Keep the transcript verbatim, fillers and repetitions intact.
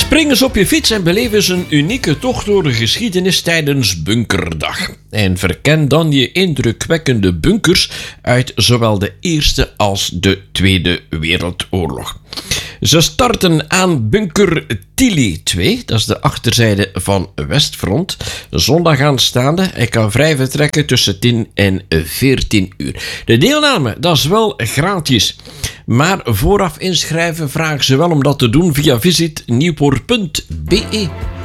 Spring eens op je fiets en beleef eens een unieke tocht door de geschiedenis tijdens Bunkerdag. En verken dan je indrukwekkende bunkers uit zowel de Eerste als de Tweede Wereldoorlog. Ze starten aan bunker Tilly twee, dat is de achterzijde van Westfront. Zondag aanstaande en kan vrij vertrekken tussen tien en veertien uur. De deelname, dat is wel gratis. Maar vooraf inschrijven vragen ze wel om dat te doen via visit nieuwpoort punt be.